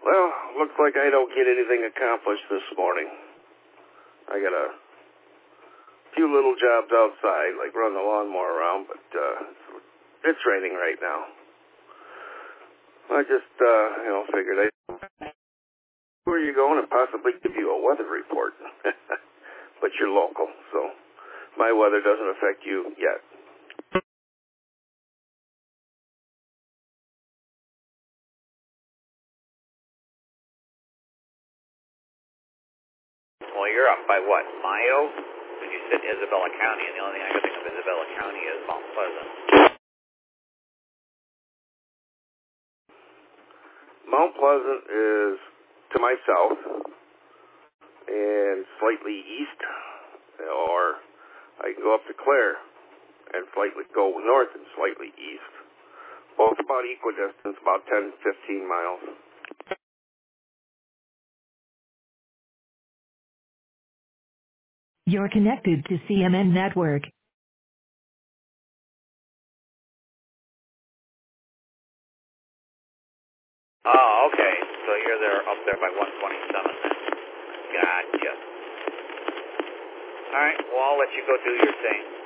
Well, looks like I don't get anything accomplished this morning. I got a few little jobs outside, like run the lawnmower around, but it's raining right now. I just, figured where you going and possibly give you a weather report. But you're local, so my weather doesn't affect you yet. Well, you're up by what, Mayo? Because you said Isabella County, and the only thing I can think of Isabella County is Mount Pleasant. Mount Pleasant is to my south and slightly east, or I can go up to Clare and slightly go north and slightly east. Both about equidistant, about 10, 15 miles. You're connected to CMN Network. Oh, okay. So you're there up there by 127 then. Gotcha. All right. Well, I'll let you go do your thing.